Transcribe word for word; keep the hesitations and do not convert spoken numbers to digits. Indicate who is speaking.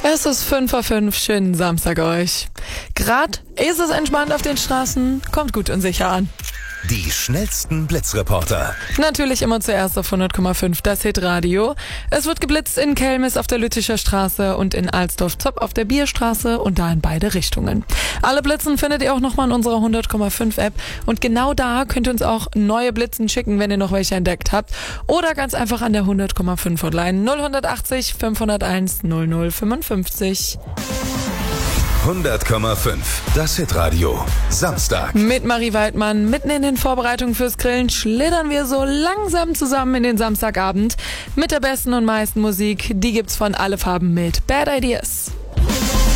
Speaker 1: Es ist fünf vor fünf, schönen Samstag euch. Grad ist es entspannt auf den Straßen, kommt gut und sicher an.
Speaker 2: Die schnellsten Blitzreporter.
Speaker 1: Natürlich immer zuerst auf hundert Komma fünf, das Hitradio. Es wird geblitzt in Kelmis auf der Lütticher Straße und in Alsdorf-Zopp auf der Bierstraße und da in beide Richtungen. Alle Blitzen findet ihr auch nochmal in unserer hundert Komma fünf App und genau da könnt ihr uns auch neue Blitzen schicken, wenn ihr noch welche entdeckt habt. Oder ganz einfach an der hundert Komma fünf Hotline null achtzig fünfhunderteins null null fünfundfünfzig.
Speaker 2: hundert Komma fünf, das Hitradio. Samstag.
Speaker 1: Mit Marie Waldmann, mitten in den Vorbereitungen fürs Grillen, schlittern wir so langsam zusammen in den Samstagabend mit der besten und meisten Musik. Die gibt's von Alle Farben mit Bad Ideas.